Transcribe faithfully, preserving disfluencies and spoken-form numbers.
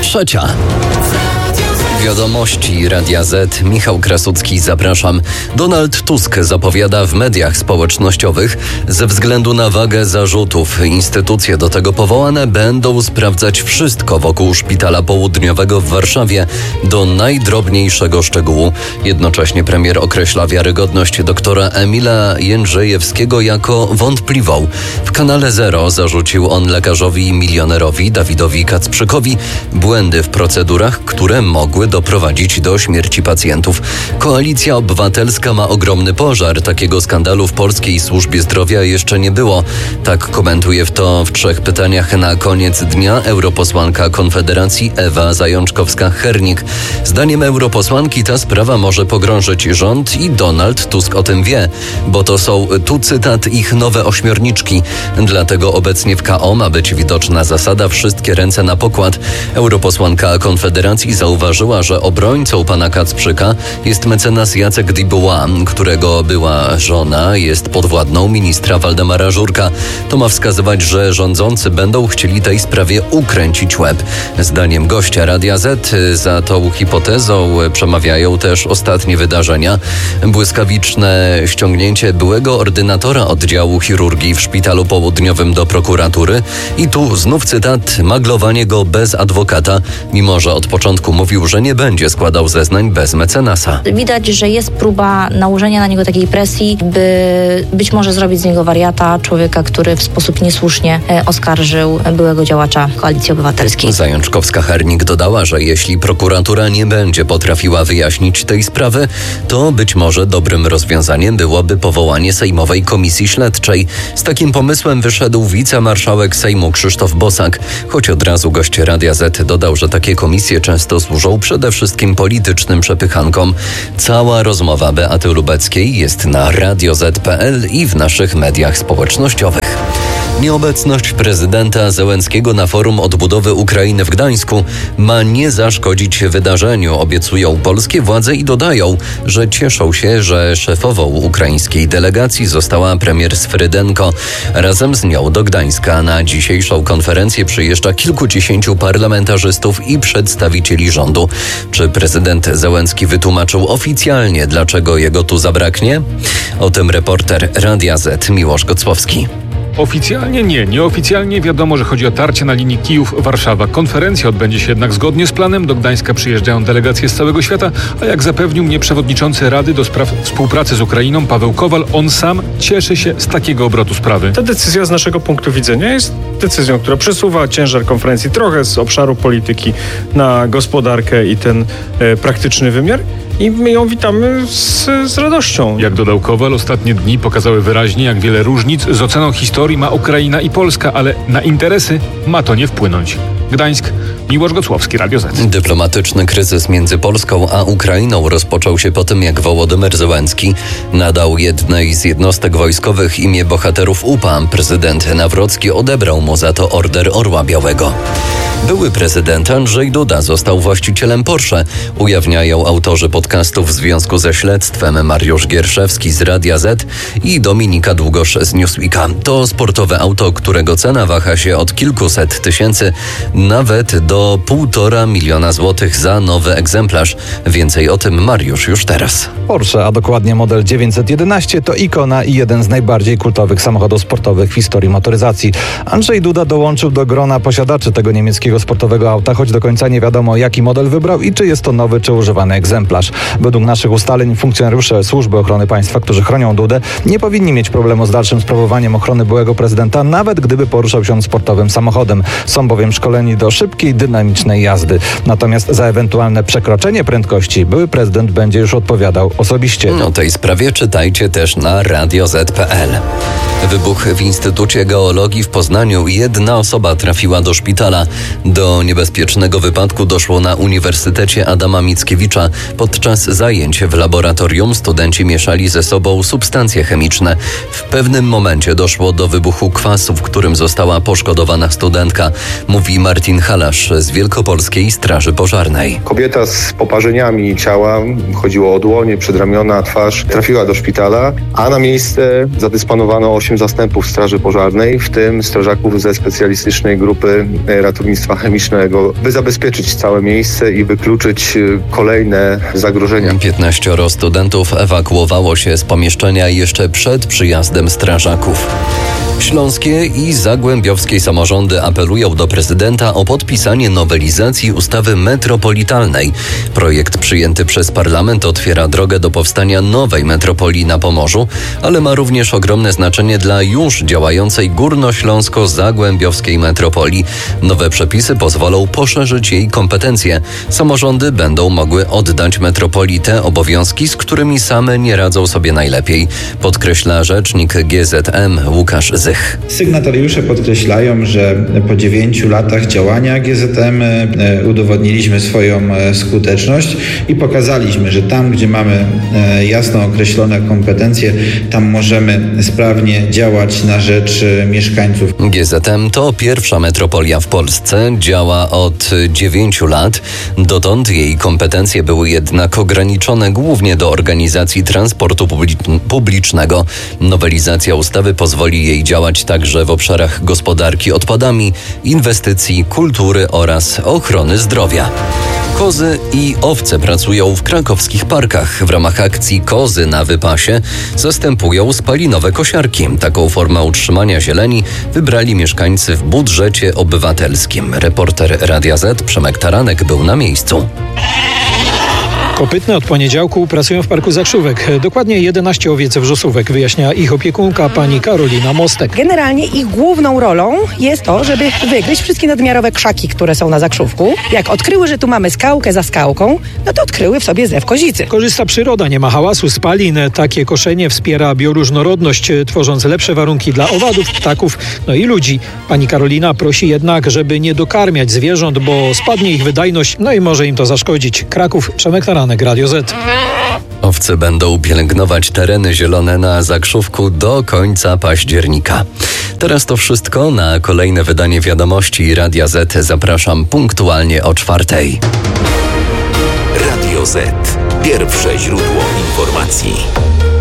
Trzecia. Wiadomości Radia Z. Michał Krasucki, zapraszam. Donald Tusk zapowiada w mediach społecznościowych, ze względu na wagę zarzutów, instytucje do tego powołane będą sprawdzać wszystko wokół Szpitala Południowego w Warszawie do najdrobniejszego szczegółu. Jednocześnie premier określa wiarygodność doktora Emila Jędrzejewskiego jako wątpliwą. W kanale Zero zarzucił on lekarzowi milionerowi Dawidowi Kacprzykowi błędy w procedurach, które mogły doprowadzić do śmierci pacjentów. Koalicja Obywatelska ma ogromny pożar. Takiego skandalu w polskiej służbie zdrowia jeszcze nie było. Tak komentuje w to w trzech pytaniach na koniec dnia europosłanka Konfederacji Ewa Zajączkowska-Hernik. Zdaniem europosłanki ta sprawa może pogrążyć rząd i Donald Tusk o tym wie, bo to są, tu cytat, ich nowe ośmiorniczki. Dlatego obecnie w K O ma być widoczna zasada wszystkie ręce na pokład. Europosłanka Konfederacji zauważyła, że obrońcą pana Kacprzyka jest mecenas Jacek Dubois, którego była żona jest podwładną ministra Waldemara Żurka. To ma wskazywać, że rządzący będą chcieli tej sprawie ukręcić łeb. Zdaniem gościa Radia Z za tą hipotezą przemawiają też ostatnie wydarzenia. Błyskawiczne ściągnięcie byłego ordynatora oddziału chirurgii w Szpitalu Południowym do prokuratury i tu znów cytat, maglowanie go bez adwokata, mimo że od początku mówił, że nie będzie składał zeznań bez mecenasa. Widać, że jest próba nałożenia na niego takiej presji, by być może zrobić z niego wariata, człowieka, który w sposób niesłusznie oskarżył byłego działacza Koalicji Obywatelskiej. Zajączkowska-Hernik dodała, że jeśli prokuratura nie będzie potrafiła wyjaśnić tej sprawy, to być może dobrym rozwiązaniem byłoby powołanie Sejmowej Komisji Śledczej. Z takim pomysłem wyszedł wicemarszałek Sejmu Krzysztof Bosak, choć od razu gość Radia Z dodał, że takie komisje często służą przede wszystkim politycznym przepychankom. Cała rozmowa Beaty Lubeckiej jest na radio zet kropka pe el i w naszych mediach społecznościowych. Nieobecność prezydenta Zełenskiego na forum odbudowy Ukrainy w Gdańsku ma nie zaszkodzić wydarzeniu, obiecują polskie władze i dodają, że cieszą się, że szefową ukraińskiej delegacji została premier Sfrydenko. Razem z nią do Gdańska na dzisiejszą konferencję przyjeżdża kilkudziesięciu parlamentarzystów i przedstawicieli rządu. Czy prezydent Zełenski wytłumaczył oficjalnie, dlaczego jego tu zabraknie? O tym reporter Radia Z Miłosz Gocłowski. Oficjalnie nie. Nieoficjalnie wiadomo, że chodzi o tarcie na linii Kijów-Warszawa. Konferencja odbędzie się jednak zgodnie z planem. Do Gdańska przyjeżdżają delegacje z całego świata, a jak zapewnił mnie przewodniczący Rady do spraw współpracy z Ukrainą Paweł Kowal, on sam cieszy się z takiego obrotu sprawy. Ta decyzja z naszego punktu widzenia jest decyzją, która przesuwa ciężar konferencji trochę z obszaru polityki na gospodarkę i ten e, praktyczny wymiar. I my ją witamy z, z radością. Jak dodał Kowal, ostatnie dni pokazały wyraźnie, jak wiele różnic z oceną historii ma Ukraina i Polska, ale na interesy ma to nie wpłynąć. Gdańsk, Miłosz Gocłowski, Radio Z. Dyplomatyczny kryzys między Polską a Ukrainą rozpoczął się po tym, jak Wołodymyr Zełenski nadał jednej z jednostek wojskowych imię bohaterów U P A. Prezydent Nawrocki odebrał mu za to Order Orła Białego. Były prezydent Andrzej Duda został właścicielem Porsche, ujawniają autorzy podcastu w związku ze śledztwem Mariusz Gierszewski z Radia Z i Dominika Długosz z Newsweeka. To sportowe auto, którego cena waha się od kilkuset tysięcy nawet do półtora miliona złotych za nowy egzemplarz. Więcej o tym Mariusz już teraz. Porsche, a dokładnie model dziewięćset jedenaście, to ikona i jeden z najbardziej kultowych samochodów sportowych w historii motoryzacji. Andrzej Duda dołączył do grona posiadaczy tego niemieckiego sportowego auta, choć do końca nie wiadomo, jaki model wybrał i czy jest to nowy, czy używany egzemplarz. Według naszych ustaleń funkcjonariusze Służby Ochrony Państwa, którzy chronią Dudę, nie powinni mieć problemu z dalszym sprawowaniem ochrony byłego prezydenta, nawet gdyby poruszał się on sportowym samochodem. Są bowiem szkoleni do szybkiej, dynamicznej jazdy. Natomiast za ewentualne przekroczenie prędkości były prezydent będzie już odpowiadał osobiście. O tej sprawie czytajcie też na radio zet kropka pe el. Wybuch w Instytucie Geologii w Poznaniu. Jedna osoba trafiła do szpitala. Do niebezpiecznego wypadku doszło na Uniwersytecie Adama Mickiewicza. Podczas zajęć w laboratorium studenci mieszali ze sobą substancje chemiczne. W pewnym momencie doszło do wybuchu kwasu, w którym została poszkodowana studentka, mówi Martin Halasz z Wielkopolskiej Straży Pożarnej. Kobieta z poparzeniami ciała, chodziło o dłonie, przedramiona, twarz, trafiła do szpitala, a na miejsce zadysponowano osiem zastępów Straży Pożarnej, w tym strażaków ze specjalistycznej grupy ratownictwa chemicznego, by zabezpieczyć całe miejsce i wykluczyć kolejne zagrożenia. piętnaścioro studentów ewakuowało się z pomieszczenia jeszcze przed przyjazdem strażaków. Śląskie i zagłębiowskie samorządy apelują do prezydenta o podpisanie nowelizacji ustawy metropolitalnej. Projekt przyjęty przez parlament otwiera drogę do powstania nowej metropolii na Pomorzu, ale ma również ogromne znaczenie dla już działającej górnośląsko-zagłębiowskiej metropolii. Nowe przepisy pozwolą poszerzyć jej kompetencje. Samorządy będą mogły oddać metropolii te obowiązki, z którymi same nie radzą sobie najlepiej, podkreśla rzecznik G Z M Łukasz Zych. Sygnatariusze podkreślają, że po dziewięciu latach działania G Z M udowodniliśmy swoją skuteczność i pokazaliśmy, że tam, gdzie mamy jasno określone kompetencje, tam możemy sprawnie działać na rzecz mieszkańców. G Z M to pierwsza metropolia w Polsce, działa od dziewięciu lat. Dotąd jej kompetencje były jednak ograniczone głównie do organizacji transportu publicznego. Nowelizacja ustawy pozwoli jej działać także w obszarach gospodarki odpadami, inwestycji, kultury oraz ochrony zdrowia. Kozy i owce pracują w krakowskich parkach. W ramach akcji Kozy na wypasie zastępują spalinowe kosiarki. Taką formę utrzymania zieleni wybrali mieszkańcy w budżecie obywatelskim. Reporter Radia Z Przemek Taranek był na miejscu. Kopytne od poniedziałku pracują w Parku Zakrzówek. Dokładnie jedenaście owiec wrzosówek, wyjaśnia ich opiekunka pani Karolina Mostek. Generalnie ich główną rolą jest to, żeby wygryźć wszystkie nadmiarowe krzaki, które są na Zakrzówku. Jak odkryły, że tu mamy skałkę za skałką, no to odkryły w sobie zew kozicy. Korzysta przyroda, nie ma hałasu, spalin. Takie koszenie wspiera bioróżnorodność, tworząc lepsze warunki dla owadów, ptaków, no i ludzi. Pani Karolina prosi jednak, żeby nie dokarmiać zwierząt, bo spadnie ich wydajność, no i może im to zaszkodzić. Kraków, Przemek Taranek, Radio Z. Owce będą pielęgnować tereny zielone na Zakrzówku do końca października. Teraz to wszystko. Na kolejne wydanie Wiadomości Radia Z zapraszam punktualnie o czwartej. Radio Z. Pierwsze źródło informacji.